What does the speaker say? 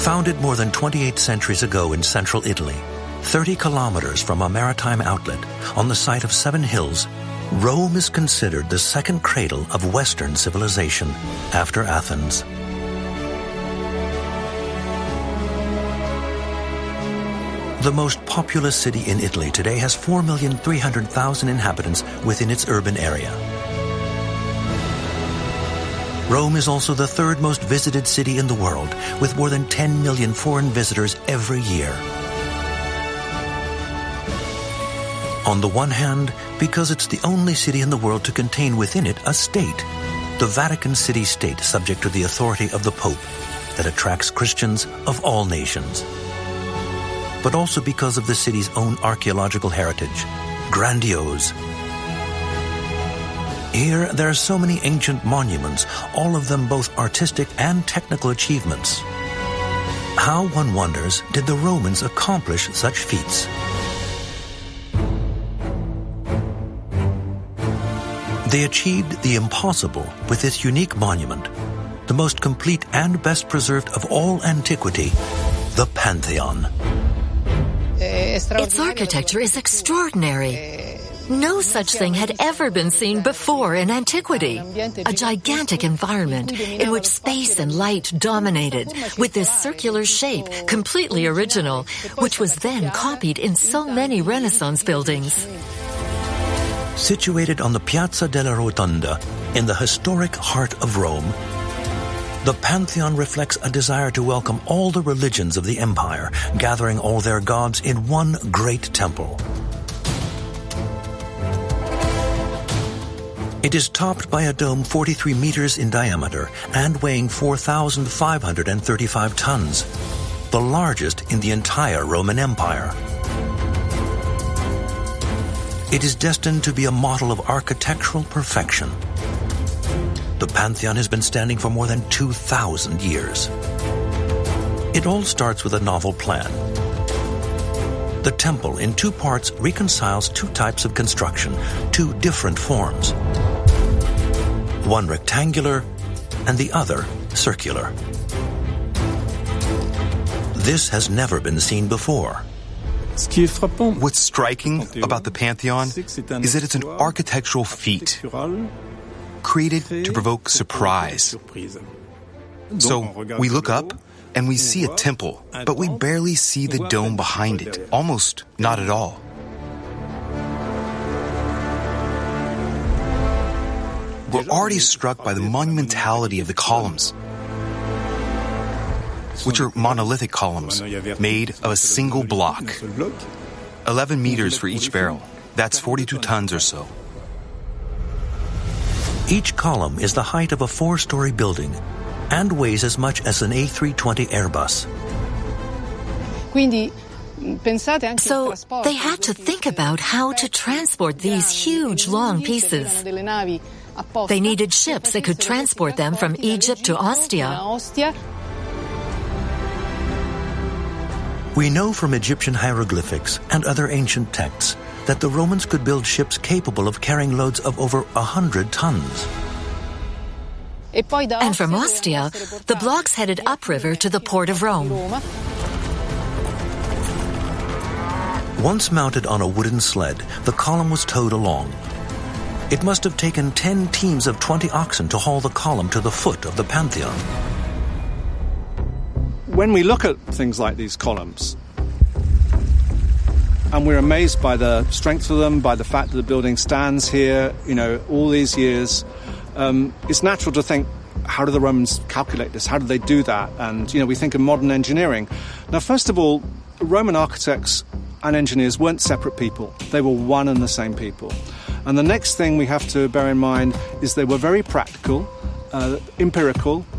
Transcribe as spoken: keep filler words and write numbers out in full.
Founded more than twenty-eight centuries ago in central Italy, thirty kilometers from a maritime outlet on the site of seven hills, Rome is considered the second cradle of Western civilization after Athens. The most populous city in Italy today has four million three hundred thousand inhabitants within its urban area. Rome is also the third most visited city in the world, with more than ten million foreign visitors every year. On the one hand, because it's the only city in the world to contain within it a state, the Vatican City-State subject to the authority of the Pope, that attracts Christians of all nations. But also because of the city's own archaeological heritage, grandiose. Here, there are so many ancient monuments, all of them both artistic and technical achievements. How, one wonders, did the Romans accomplish such feats? They achieved the impossible with this unique monument, the most complete and best preserved of all antiquity, the Pantheon. Its architecture is extraordinary. No such thing had ever been seen before in antiquity. A gigantic environment in which space and light dominated, with this circular shape, completely original, which was then copied in so many Renaissance buildings. Situated on the Piazza della Rotonda, in the historic heart of Rome, the Pantheon reflects a desire to welcome all the religions of the empire, gathering all their gods in one great temple. It is topped by a dome forty-three meters in diameter and weighing four thousand five hundred thirty-five tons, the largest in the entire Roman Empire. It is destined to be a model of architectural perfection. The Pantheon has been standing for more than two thousand years. It all starts with a novel plan. The temple, in two parts, reconciles two types of construction, two different forms. One rectangular and the other circular. This has never been seen before. What's striking about the Pantheon is that it's an architectural feat, created to provoke surprise. So we look up and we see a temple, but we barely see the dome behind it, almost not at all. We're already struck by the monumentality of the columns, which are monolithic columns made of a single block. eleven meters for each barrel. That's forty-two tons or so. Each column is the height of a four-story building and weighs as much as an A three twenty Airbus. So they had to think about how to transport these huge, long pieces. They needed ships that could transport them from Egypt to Ostia. We know from Egyptian hieroglyphics and other ancient texts that the Romans could build ships capable of carrying loads of over a hundred tons. And from Ostia, the blocks headed upriver to the port of Rome. Once mounted on a wooden sled, the column was towed along. It must have taken ten teams of twenty oxen to haul the column to the foot of the Pantheon. When we look at things like these columns, and we're amazed by the strength of them, by the fact that the building stands here, you know, all these years, um, it's natural to think, how do the Romans calculate this? How did they do that? And, you know, we think of modern engineering. Now, first of all, Roman architects and engineers weren't separate people. They were one and the same people. And the next thing we have to bear in mind is they were very practical, uh, empirical.